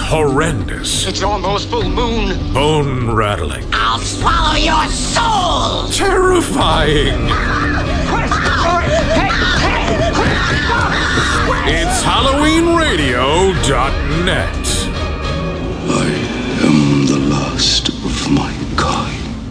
horrendous. It's almost full moon. Bone-rattling. I'll swallow your soul! Terrifying. It's HalloweenRadio.net.